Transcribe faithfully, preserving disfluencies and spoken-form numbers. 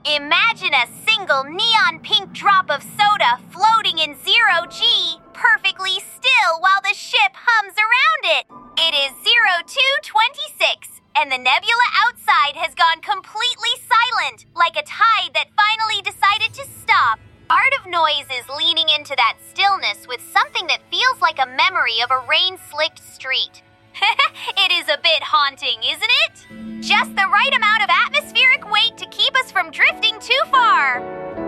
Imagine a single neon pink drop of soda floating in zero G, perfectly still while the ship hums around it. It is zero two twenty-six, and the nebula outside has gone completely silent, like a tide that finally decided to stop. Art of Noise is leaning into that stillness with something that feels like a memory of a rain-slicked street. It is a bit haunting, isn't it? Just the right amount of atmospheric weight to keep us from drifting too far.